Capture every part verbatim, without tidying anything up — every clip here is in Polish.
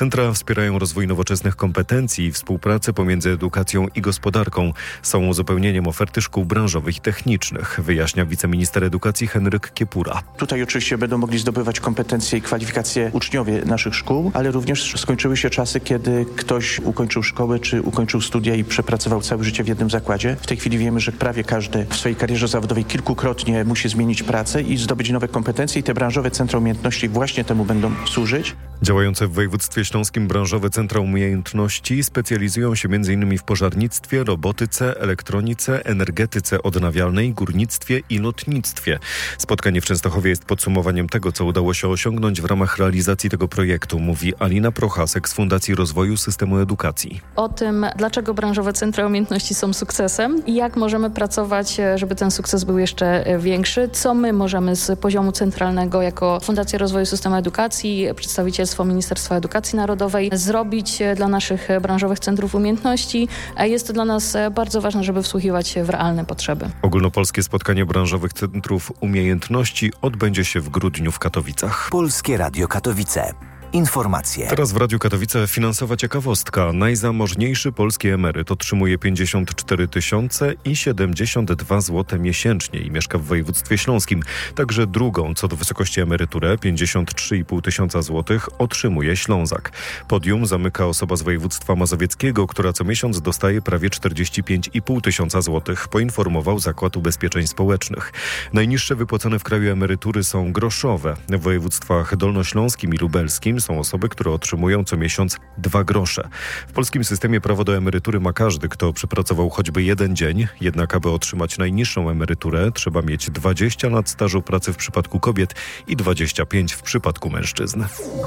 Centra wspierają rozwój nowoczesnych kompetencji i współpracę pomiędzy edukacją i gospodarką. Są uzupełnieniem oferty szkół branżowych i technicznych, wyjaśnia wiceminister edukacji Henryk Kiepura. Tutaj oczywiście będą mogli zdobywać kompetencje i kwalifikacje uczniowie naszych szkół, ale również skończyły się czasy, kiedy ktoś ukończył szkołę czy ukończył studia i przepracował całe życie w jednym zakładzie. W tej chwili wiemy, że prawie każdy w swojej karierze zawodowej kilkukrotnie musi zmienić pracę i zdobyć nowe kompetencje i te branżowe centra umiejętności właśnie temu będą służyć. Działające w województwie śląskim branżowe centra umiejętności specjalizują się m.in. w pożarnictwie, robotyce, elektronice, energetyce odnawialnej, górnictwie i lotnictwie. Spotkanie w Częstochowie jest podsumowaniem tego, co udało się osiągnąć w ramach realizacji tego projektu, mówi Alina Prochasek z Fundacji Rozwoju Systemu Edukacji. O tym, dlaczego branżowe centra umiejętności są sukcesem i jak możemy pracować, żeby ten sukces był jeszcze większy, co my możemy z poziomu centralnego jako Fundacja Rozwoju Systemu Edukacji, przedstawicielstwo Ministerstwa Edukacji Narodowej zrobić dla naszych branżowych centrów umiejętności. Jest to dla nas bardzo ważne, żeby wsłuchiwać się w realne potrzeby. Ogólnopolskie spotkanie branżowych centrów umiejętności odbędzie się w grudniu w Katowicach. Polskie Radio Katowice. Informacje. Teraz w Radiu Katowice finansowa ciekawostka. Najzamożniejszy polski emeryt otrzymuje pięćdziesiąt cztery tysiące i siedemdziesiąt dwa złote miesięcznie i mieszka w województwie śląskim. Także drugą co do wysokości emeryturę, pięćdziesiąt trzy i pół tysiąca złotych, otrzymuje Ślązak. Podium zamyka osoba z województwa mazowieckiego, która co miesiąc dostaje prawie czterdzieści pięć i pół tysiąca złotych, poinformował Zakład Ubezpieczeń Społecznych. Najniższe wypłacane w kraju emerytury są groszowe. W województwach dolnośląskim i lubelskim są osoby, które otrzymują co miesiąc dwa grosze. W polskim systemie prawo do emerytury ma każdy, kto przepracował choćby jeden dzień. Jednak aby otrzymać najniższą emeryturę, trzeba mieć dwadzieścia lat stażu pracy w przypadku kobiet i dwadzieścia pięć w przypadku mężczyzn.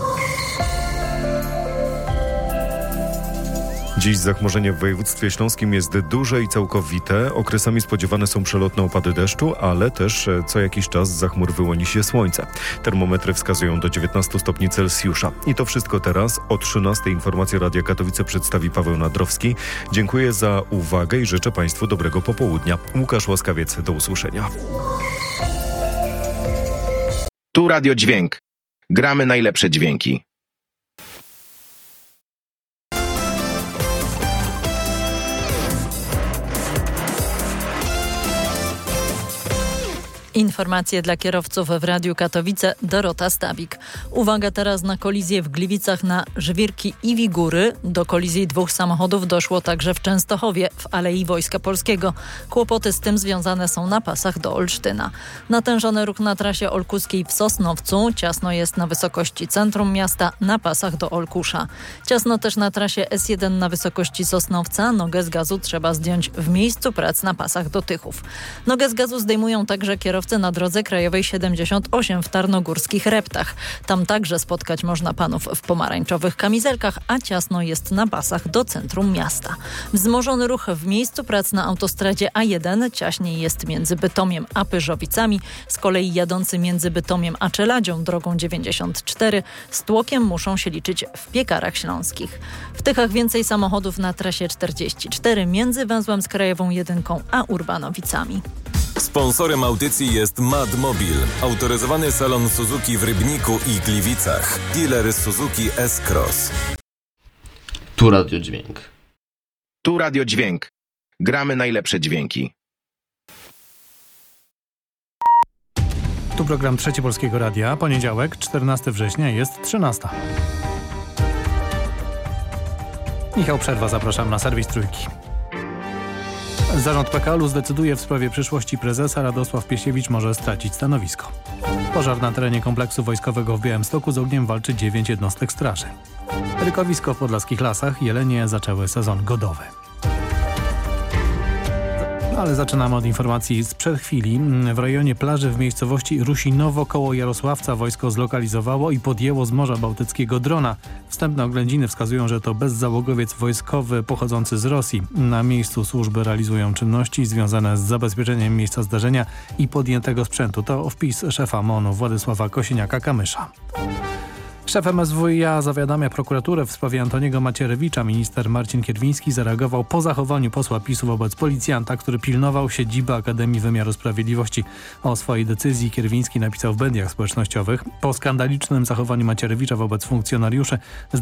Dziś zachmurzenie w województwie śląskim jest duże i całkowite. Okresami spodziewane są przelotne opady deszczu, ale też co jakiś czas za chmur wyłoni się słońce. Termometry wskazują do dziewiętnastu stopni Celsjusza. I to wszystko teraz. O trzynastej informacje Radia Katowice przedstawi Paweł Nadrowski. Dziękuję za uwagę i życzę Państwu dobrego popołudnia. Łukasz Łaskawiec, do usłyszenia. Tu Radio Dźwięk. Gramy najlepsze dźwięki. Informacje dla kierowców w Radiu Katowice, Dorota Stabik. Uwaga teraz na kolizję w Gliwicach na Żwirki i Wigury. Do kolizji dwóch samochodów doszło także w Częstochowie, w Alei Wojska Polskiego. Kłopoty z tym związane są na pasach do Olsztyna. Natężony ruch na trasie olkuskiej w Sosnowcu. Ciasno jest na wysokości centrum miasta, na pasach do Olkusza. Ciasno też na trasie S jeden na wysokości Sosnowca. Nogę z gazu trzeba zdjąć w miejscu prac na pasach do Tychów. Nogę z gazu zdejmują także kierowcy na drodze krajowej siedemdziesiąt osiem w tarnogórskich Reptach. Tam także spotkać można panów w pomarańczowych kamizelkach, a ciasno jest na pasach do centrum miasta. Wzmożony ruch w miejscu prac na autostradzie A jeden. Ciaśniej jest między Bytomiem a Pyrzowicami. Z kolei jadący między Bytomiem a Czeladzią drogą dziewięćdziesiąt cztery z tłokiem muszą się liczyć w Piekarach Śląskich. W Tychach więcej samochodów na trasie czterdzieści cztery między węzłem z Krajową Jedynką a Urbanowicami. Sponsorem audycji jest Madmobil, autoryzowany salon Suzuki w Rybniku i Gliwicach. Dealer Suzuki S-Cross. Tu Radio Dźwięk. Tu Radio Dźwięk. Gramy najlepsze dźwięki. Tu program Trzeci Polskiego Radia. Poniedziałek, czternastego września, jest trzynasta. Michał Przerwa, zapraszam na serwis Trójki. Zarząd P K L u zdecyduje w sprawie przyszłości prezesa. Radosław Piesiewicz może stracić stanowisko. Pożar na terenie kompleksu wojskowego w Białymstoku, z ogniem walczy dziewięć jednostek straży. Rykowisko w podlaskich lasach. Jelenie zaczęły sezon godowy. Ale zaczynamy od informacji sprzed chwili. W rejonie plaży w miejscowości Rusinowo koło Jarosławca wojsko zlokalizowało i podjęło z Morza Bałtyckiego drona. Wstępne oględziny wskazują, że to bezzałogowiec wojskowy pochodzący z Rosji. Na miejscu służby realizują czynności związane z zabezpieczeniem miejsca zdarzenia i podjętego sprzętu. To wpis szefa M O N u Władysława Kosiniaka-Kamysza. Szef M S W i A zawiadamia prokuraturę w sprawie Antoniego Macierewicza. Minister Marcin Kierwiński zareagował po zachowaniu posła PiSu wobec policjanta, który pilnował siedziby Akademii Wymiaru Sprawiedliwości. O swojej decyzji Kierwiński napisał w mediach społecznościowych. Po skandalicznym zachowaniu Macierewicza wobec funkcjonariuszy